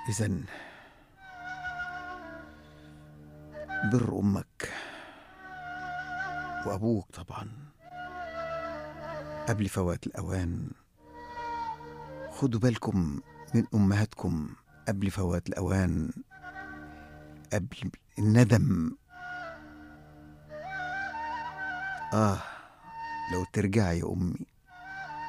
إذن بر أمك وأبوك طبعا قبل فوات الأوان. خدوا بالكم من أمهاتكم قبل فوات الأوان، قبل الندم. لو ترجعي يا أمي